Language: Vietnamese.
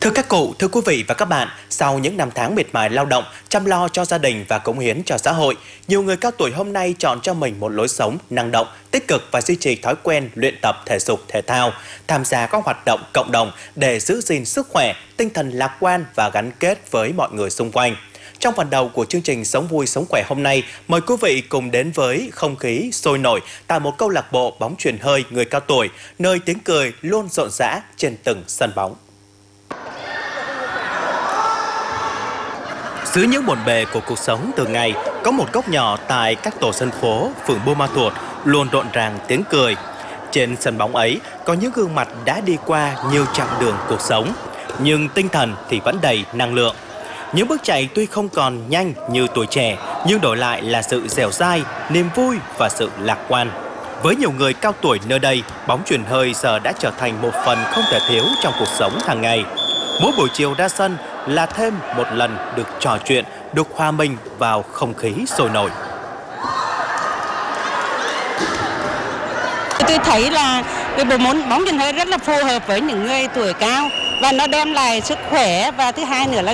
Thưa các cụ, thưa quý vị và các bạn, sau những năm tháng miệt mài lao động, chăm lo cho gia đình và cống hiến cho xã hội, nhiều người cao tuổi hôm nay chọn cho mình một lối sống năng động, tích cực và duy trì thói quen luyện tập thể dục thể thao, tham gia các hoạt động cộng đồng để giữ gìn sức khỏe, tinh thần lạc quan và gắn kết với mọi người xung quanh. Trong phần đầu của chương trình Sống vui sống khỏe hôm nay, mời quý vị cùng đến với không khí sôi nổi tại một câu lạc bộ bóng chuyền hơi người cao tuổi, nơi tiếng cười luôn rộn rã trên từng sân bóng. Dưới những bộn bề của cuộc sống thường ngày, có một góc nhỏ tại các tổ dân phố, phường Buôn Ma Thuột luôn rộn ràng tiếng cười. Trên sân bóng ấy có những gương mặt đã đi qua nhiều chặng đường cuộc sống, nhưng tinh thần thì vẫn đầy năng lượng. Những bước chạy tuy không còn nhanh như tuổi trẻ, nhưng đổi lại là sự dẻo dai, niềm vui và sự lạc quan. Với nhiều người cao tuổi nơi đây, bóng chuyền hơi giờ đã trở thành một phần không thể thiếu trong cuộc sống hàng ngày. Mỗi buổi chiều ra sân là thêm một lần được trò chuyện, được hòa mình vào không khí sôi nổi. Tôi thấy là cái bộ môn bóng chuyền hơi rất là phù hợp với những người tuổi cao và nó đem lại sức khỏe, và thứ hai nữa là